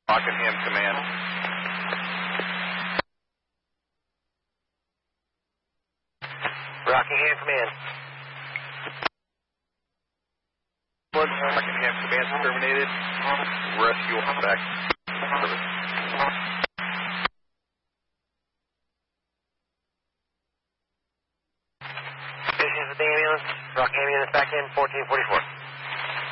Rockingham Command. Rockingham Command. Rockingham Command terminated. Rescue on back. Service. This is the ambulance. Rockingham units back in 1444.